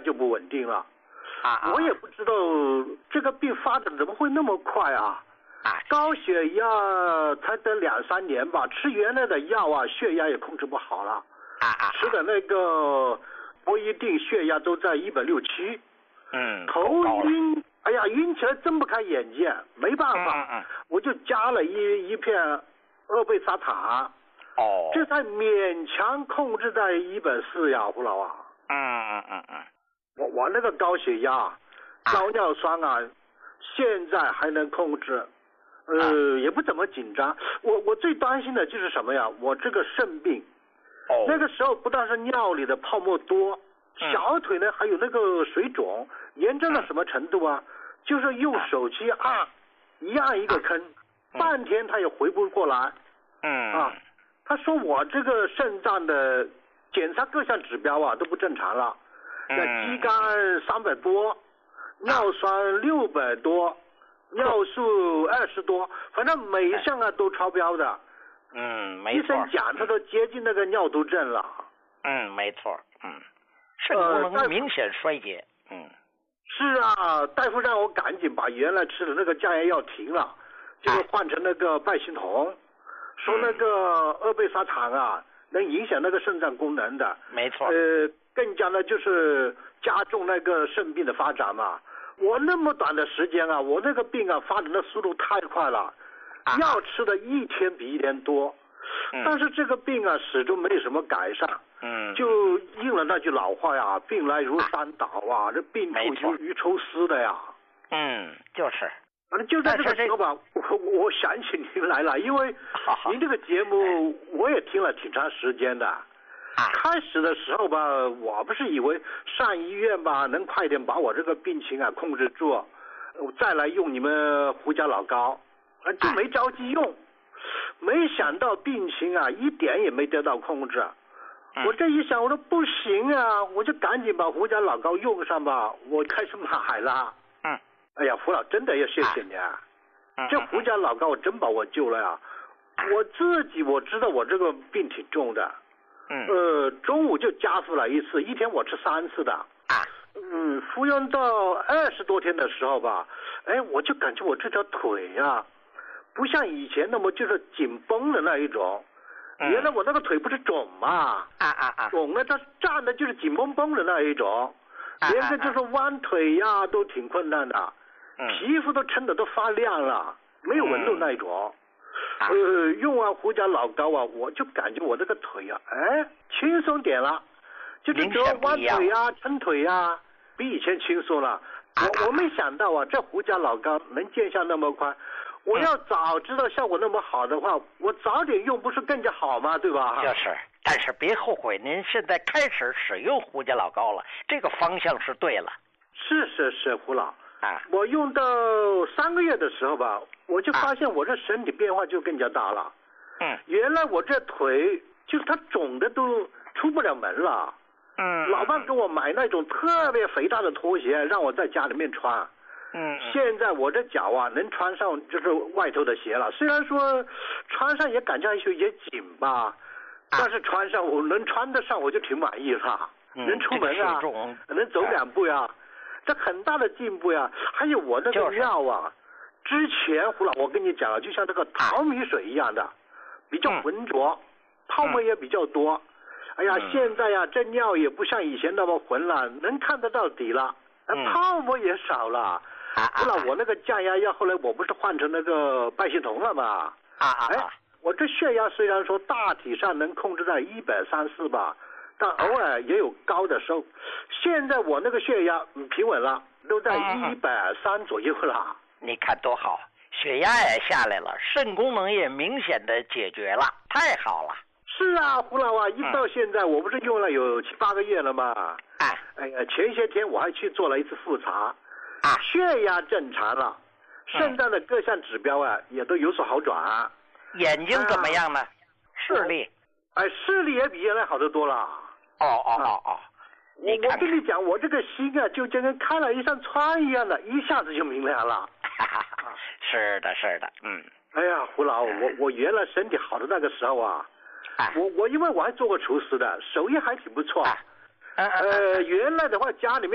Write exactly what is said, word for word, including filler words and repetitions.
就不稳定了。 啊， 我也不知道这个病发展怎么会那么快啊！ 啊， 高血压才得两三年吧，吃原来的药啊，血压也控制不好了。 啊啊， 吃的那个不一定血压都在一百六七。 嗯， 头晕，哎呀，晕起来睁不开眼睛，没办法， 嗯嗯嗯我就加了一一片二贝沙塔。 哦， 这才勉强控制在一百四呀，胡老啊。 嗯嗯嗯嗯。 我我那个高血压、高尿酸啊，现在还能控制，呃，也不怎么紧张。我我最担心的就是什么呀？我这个肾病， 哦， 那个时候不但是尿里的泡沫多， 嗯、 小腿呢还有那个水肿，严重到什么程度啊？就是用手机按，一按一个坑， 嗯、 半天他也回不过来。 嗯啊，他说我这个肾脏的检查各项指标啊都不正常了。那肌酐三百多，尿酸六百多，尿素二十多，反正每一项啊都超标的。 嗯，没错。 医生讲他都接近那个尿毒症了。 嗯，没错。嗯，肾功能明显衰竭。呃、嗯。 是啊，大夫让我赶紧把原来吃的那个降压药停了，就是换成那个拜心酮，哎、说那个二贝沙糖啊能影响那个肾脏功能的。 没错。 呃。更加呢，就是加重那个肾病的发展嘛。我那么短的时间啊，我那个病啊发展的速度太快了，啊、药吃的一天比一天多，嗯、但是这个病啊始终没有什么改善。 嗯， 就应了那句老话呀，病来如山倒啊，这病出如鱼抽丝的呀。 嗯，就是。 反正就在这个时候吧，我我想起您来了，因为您这个节目我也听了挺长时间的。开始的时候吧，我不是以为上医院吧能快点把我这个病情啊控制住，我再来用你们胡椒老膏，啊就没着急用，没想到病情啊一点也没得到控制。我这一想，我说不行啊，我就赶紧把胡椒老膏用上吧，我开始买了。 嗯， 哎呀，胡老真的要谢谢你啊，这胡椒老膏我真把我救了呀。我自己我知道我这个病挺重的。 嗯， 呃，中午就加服了一次，一天我吃三次的。 啊， 嗯，服用到二十多天的时候吧，哎，我就感觉我这条腿呀、啊，不像以前那么就是紧绷的那一种。嗯、原来我那个腿不是肿嘛， 啊啊啊， 肿了，它站的就是紧绷绷的那一种， 啊、 连个就是弯腿呀、啊、都挺困难的， 嗯、 皮肤都撑得都发亮了，没有纹路那一种。嗯啊、 呃，用完胡椒老膏啊，我就感觉我这个腿啊，哎，轻松点了，就是主要弯腿呀、撑腿呀，比以前轻松了。我我没想到啊，这胡椒老膏能见效那么快。我要早知道效果那么好的话，我早点用不是更加好吗？对吧？ 就是，但是别后悔，您现在开始使用胡椒老膏了，这个方向是对了。 是是是，胡老。 啊， 我用到三个月的时候吧，我就发现我这身体变化就更加大了。 嗯， 原来我这腿就是它肿的都出不了门了。 嗯， 老伴给我买那种特别肥大的拖鞋，让我在家里面穿。 嗯， 现在我这脚啊能穿上就是外头的鞋了，虽然说穿上也感觉有些紧吧，啊、但是穿上我能穿得上我就挺满意了。 嗯、 能出门啊，能走两步呀。哎，这很大的进步呀！还有我那个尿啊，之前胡老我跟你讲了，就像这个淘米水一样的，比较浑浊，嗯、泡沫也比较多。哎呀，嗯、现在呀，这尿也不像以前那么浑了，能看得到底了，嗯、泡沫也少了。胡老，我那个降压药后来我不是换成那个拜心酮了吗？ 啊啊！ 哎，我这血压虽然说大体上能控制在一百三四吧。但偶尔也有高的时候，现在我那个血压平稳了，都在一百三左右了。 你看多好，血压也下来了，肾功能也明显的解决了，太好了。 是啊，胡老啊，一到现在、嗯、我不是用了有七八个月了吗？ 哎， 哎呀，前些天我还去做了一次复查， 啊， 血压正常了，肾脏的各项指标啊、嗯、也都有所好转。 眼睛怎么样呢？啊、视力？ 哎，视力也比原来好得多了。 哦哦哦哦， 我我跟你讲，我这个心啊，就就跟开了一扇窗一样的，一下子就明亮了。 是的，是的，嗯。 哎呀，胡老，我我原来身体好的那个时候啊， 啊我我因为我还做过厨师的，手艺还挺不错。 啊、 呃，原来的话家里面。